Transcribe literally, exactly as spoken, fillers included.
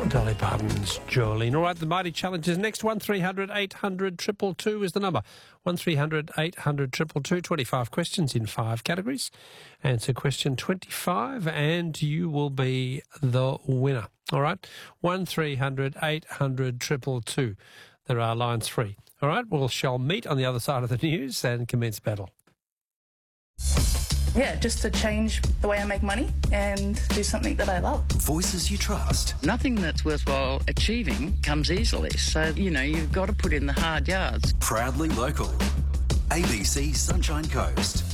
Dolly Parton's Jolene. All right, the Mighty Challenge is next. one three hundred eight hundred two two two is the number. one three hundred eight hundred two two two. twenty-five questions in five categories. Answer question twenty-five and you will be the winner. All right, one three hundred eight hundred two two two. There are lines free. All right, we shall meet on the other side of the news and commence battle. Yeah, just to change the way I make money and do something that I love. Voices you trust. Nothing that's worthwhile achieving comes easily. So, you know, you've got to put in the hard yards. Proudly local. A B C Sunshine Coast.